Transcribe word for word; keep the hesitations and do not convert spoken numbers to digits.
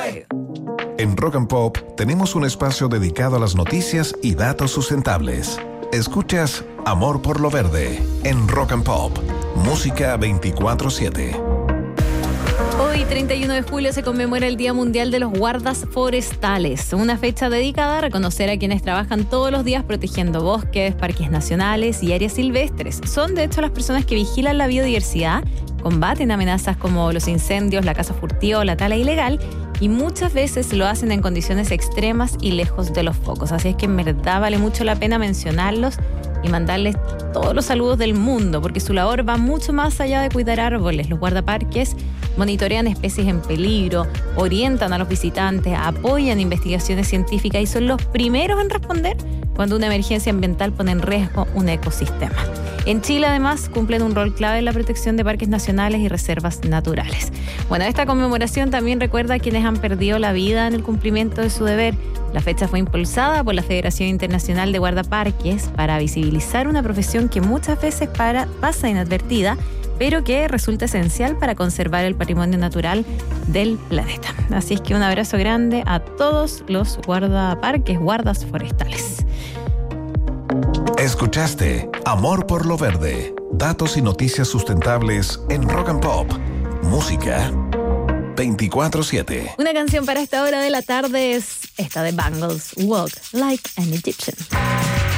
verde. En Rock and Pop tenemos un espacio dedicado a las noticias y datos sustentables. Escuchas Amor por lo Verde en Rock and Pop, música veinticuatro siete. Hoy, treinta y uno de julio, se conmemora el Día Mundial de los Guardas Forestales, una fecha dedicada a reconocer a quienes trabajan todos los días protegiendo bosques, parques nacionales y áreas silvestres. Son, de hecho, las personas que vigilan la biodiversidad, combaten amenazas como los incendios, la caza furtiva o la tala ilegal, y muchas veces lo hacen en condiciones extremas y lejos de los focos. Así es que en verdad vale mucho la pena mencionarlos y mandarles todos los saludos del mundo, porque su labor va mucho más allá de cuidar árboles. Los guardaparques monitorean especies en peligro, orientan a los visitantes, apoyan investigaciones científicas y son los primeros en responder cuando una emergencia ambiental pone en riesgo un ecosistema. En Chile, además, cumplen un rol clave en la protección de parques nacionales y reservas naturales. Bueno, esta conmemoración también recuerda a quienes han perdido la vida en el cumplimiento de su deber. La fecha fue impulsada por la Federación Internacional de Guardaparques para visibilizar una profesión que muchas veces para, pasa inadvertida, pero que resulta esencial para conservar el patrimonio natural del planeta. Así es que un abrazo grande a todos los guardaparques, guardas forestales. Escuchaste Amor por lo Verde, datos y noticias sustentables en Rock and Pop, música veinticuatro siete. Una canción para esta hora de la tarde es esta de Bangles, Walk Like an Egyptian.